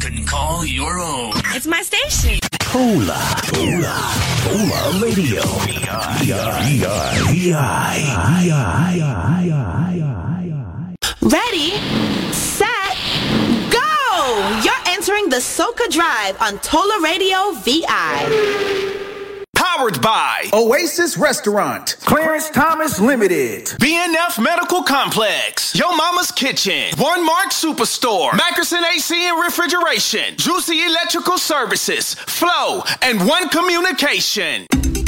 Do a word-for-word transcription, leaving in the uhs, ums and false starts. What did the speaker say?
can call your own. It's my station. Hola, hola, hola radio. V I, V I, V I, V I. Ready, set, go! You're entering the Soca Drive on Tola Radio V I. Powered by Oasis Restaurant, Clarence Thomas Limited, B N F Medical Complex, Yo Mama's Kitchen, One Mark Superstore, Mackerson A C and Refrigeration, Juicy Electrical Services, Flow, and One Communication.